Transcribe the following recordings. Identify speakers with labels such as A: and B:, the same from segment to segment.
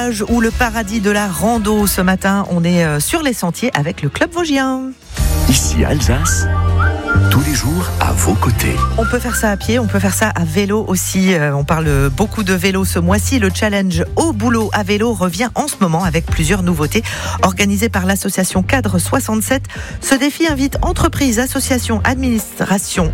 A: village ou le paradis de la rando. Ce matin, on est sur les sentiers avec le Club Vosgien.
B: Ici Alsace, tous les jours à vos côtés.
A: On peut faire ça à pied, on peut faire ça à vélo aussi. On parle beaucoup de vélo ce mois-ci. Le challenge au boulot à vélo revient en ce moment avec plusieurs nouveautés organisées par l'association Cadre 67. Ce défi invite entreprises, associations, administration,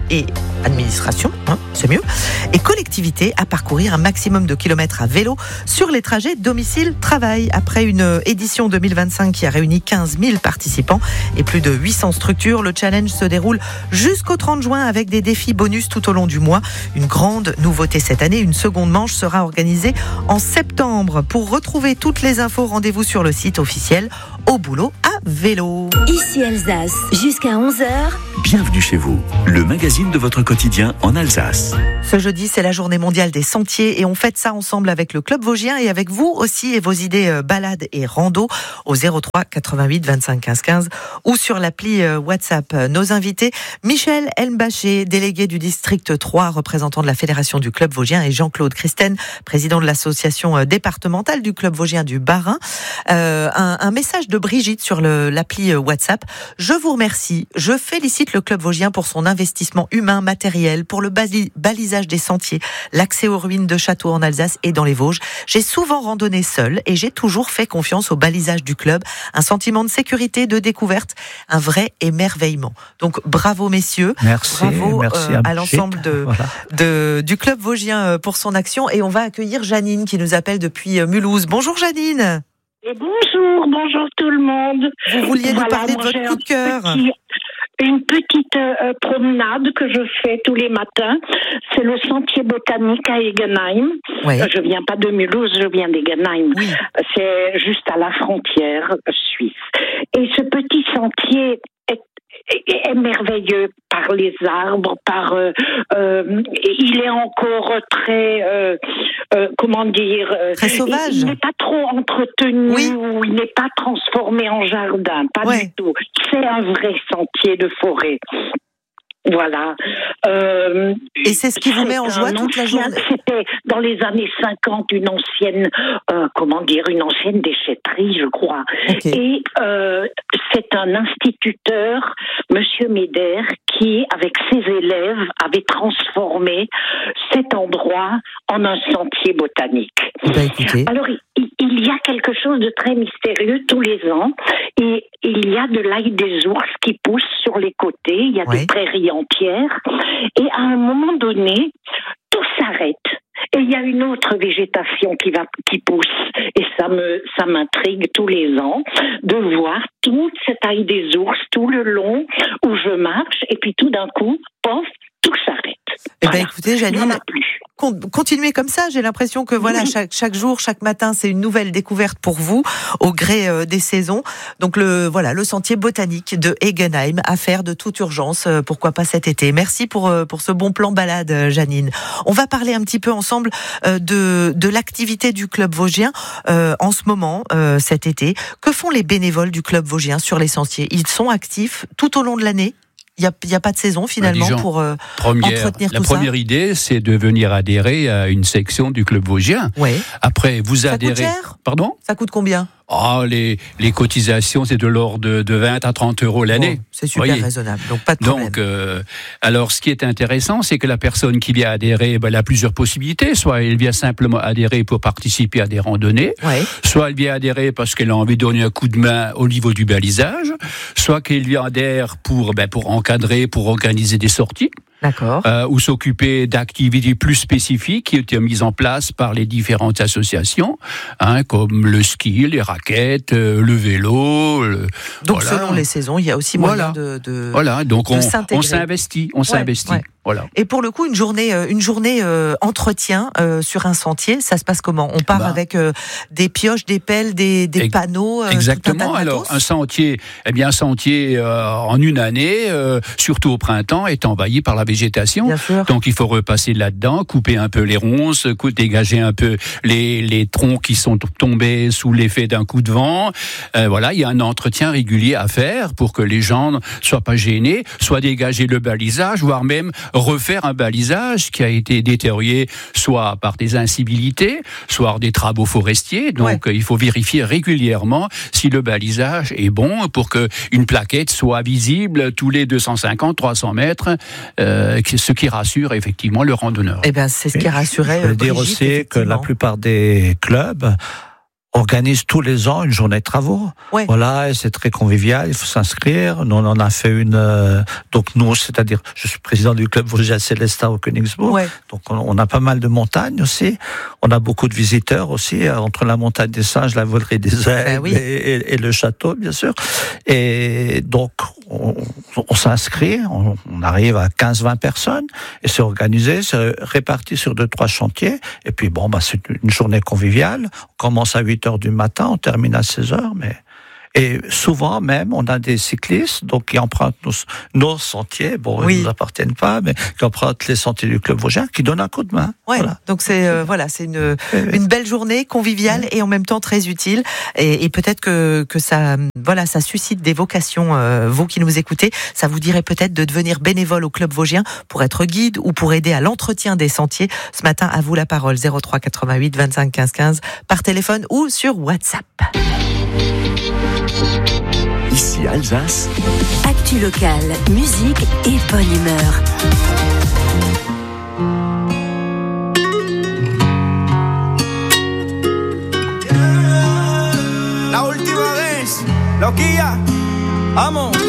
A: c'est mieux, et collectivités à parcourir un maximum de kilomètres à vélo sur les trajets domicile-travail. Après une édition 2025 qui a réuni 15 000 participants et plus de 800 structures, le challenge se déroule jusqu'au 30 juin avec des défis bonus tout au long du mois. Une grande nouveauté cette année, une seconde manche sera organisée en septembre. Pour retrouver toutes les infos, rendez-vous sur le site officiel Au boulot à vélo.
C: Ici Alsace, jusqu'à 11h.
B: Bienvenue chez vous, le magazine de votre quotidien en Alsace.
A: Ce jeudi, c'est la journée mondiale des sentiers et on fête ça ensemble avec le Club Vosgien et avec vous aussi et vos idées balades et rando au 03 88 25 15 15 ou sur l'appli WhatsApp. Nos invités, Michel Elmbaché, délégué du district 3, représentant de la Fédération du Club Vosgien, et Jean-Claude Christen, président de l'association départementale du Club Vosgien du Bas-Rhin. Un message de Brigitte sur l'appli WhatsApp. Je vous remercie. Je félicite le Club Vosgien pour son investissement humain, matériel, pour le balisage des sentiers, l'accès aux ruines de châteaux en Alsace et dans les Vosges. J'ai souvent randonné seul et j'ai toujours fait confiance au balisage du club. Un sentiment de sécurité, de découverte, un vrai émerveillement. Donc bravo messieurs.
D: Merci.
A: Bravo
D: Merci
A: à l'ensemble du Club Vosgien pour son action. Et on va accueillir Janine qui nous appelle depuis Mulhouse. Bonjour Janine.
E: Et bonjour tout le monde.
A: Vous vouliez nous parler de votre coup de cœur.
E: Une petite promenade que je fais tous les matins. C'est le sentier botanique à Egenheim.
A: Oui.
E: Je viens pas de Mulhouse, je viens d'Egenheim.
A: Oui.
E: C'est juste à la frontière suisse. Et ce petit sentier est merveilleux par les arbres, il est encore très
A: très sauvage.
E: Il n'est pas trop entretenu,
A: oui.
E: ou il n'est pas transformé en jardin, pas du tout. C'est un vrai sentier de forêt. Voilà.
A: Et c'est ce qui vous met en joie toute la journée.
E: C'était dans les années 50 une ancienne déchetterie, je crois. Okay. Et c'est un instituteur, Monsieur Médère, qui, avec ses élèves, avait transformé cet endroit en un sentier botanique.
A: Écoutez.
E: Alors, il y a quelque chose de très mystérieux tous les ans, et il y a de l'ail des ours qui pousse sur les côtés, il y a des prairies entières, et à un moment donné, tout s'arrête. Et il y a une autre végétation qui pousse. Et ça m'intrigue tous les ans de voir toute cette ail des ours tout le long où je marche, et puis tout d'un coup, pof, tout s'arrête.
A: Eh bien, écoutez, Janine, continuez comme ça. J'ai l'impression que chaque jour, chaque matin, c'est une nouvelle découverte pour vous, au gré des saisons. Donc le sentier botanique de Egenheim à faire de toute urgence. Pourquoi pas cet été. Merci pour ce bon plan balade, Janine. On va parler un petit peu ensemble de l'activité du Club Vosgien en ce moment, cet été. Que font les bénévoles du Club Vosgien sur les sentiers? Ils sont actifs tout au long de l'année? Il n'y a pas de saison finalement pour entretenir tout ça.
D: La première idée, c'est de venir adhérer à une section du Club Vosgien.
A: Oui.
D: Après, vous adhérez.
A: Ça coûte cher ?
D: Pardon ?
A: Ça coûte combien ?
D: Les cotisations, c'est de l'ordre de 20 à 30 euros l'année.
A: Bon, c'est super raisonnable, donc pas de problème.
D: Donc, alors, ce qui est intéressant, c'est que la personne qui vient adhérer, elle a plusieurs possibilités. Soit elle vient simplement adhérer pour participer à des randonnées, soit elle vient adhérer parce qu'elle a envie de donner un coup de main au niveau du balisage, soit qu'elle vient adhérer pour encadrer, pour organiser des sorties.
A: D'accord.
D: Ou s'occuper d'activités plus spécifiques qui ont été mises en place par les différentes associations, comme le ski, les raquettes, le vélo.
A: Donc selon les saisons, il y a aussi moyen de
D: donc on
A: s'intégrer.
D: On s'investit. Voilà.
A: Et pour le coup, une journée entretien sur un sentier, ça se passe comment ? On part avec des pioches, des pelles, des panneaux.
D: Exactement. Alors un sentier en une année, surtout au printemps, est envahi par la végétation. Donc il faut repasser là-dedans, couper un peu les ronces, dégager un peu les troncs qui sont tombés sous l'effet d'un coup de vent. Il y a un entretien régulier à faire pour que les gens ne soient pas gênés, soit dégager le balisage, voire même refaire un balisage qui a été détérioré soit par des incivilités, soit des travaux forestiers. Donc il faut vérifier régulièrement si le balisage est bon pour qu'une plaquette soit visible tous les 250-300 mètres, ce qui rassure effectivement le randonneur.
A: Eh bien, c'est ce qui rassurait.
F: Je veux dire aussi que la plupart des clubs organise tous les ans une journée de travaux.
A: Ouais.
F: Voilà, et c'est très convivial, il faut s'inscrire. Nous, on en a fait une... donc nous, c'est-à-dire, je suis président du club Vosgien Célestin au Königsbourg. Ouais. Donc on a pas mal de montagnes aussi. On a beaucoup de visiteurs aussi, entre la montagne des singes, la volerie des aigles et le château, bien sûr. Et donc, on s'inscrit, on arrive à 15-20 personnes, et c'est organisé, c'est réparti sur 2-3 chantiers. Et puis bon, c'est une journée conviviale. On commence à 8h du matin, on termine à 16h, et souvent même, on a des cyclistes donc qui empruntent nos sentiers, ils ne nous appartiennent pas, mais qui empruntent les sentiers du club vosgien, qui donnent un coup de main.
A: Ouais, voilà. Donc c'est c'est une belle journée conviviale et en même temps très utile, et peut-être que ça ça suscite des vocations. Vous qui nous écoutez, ça vous dirait peut-être de devenir bénévole au club vosgien pour être guide ou pour aider à l'entretien des sentiers. Ce matin, à vous la parole, 03 88 25 15 15 par téléphone ou sur WhatsApp.
B: Ici Alsace.
C: Actu locale, musique et bonne humeur.
G: La última vez, Loquilla, vamos.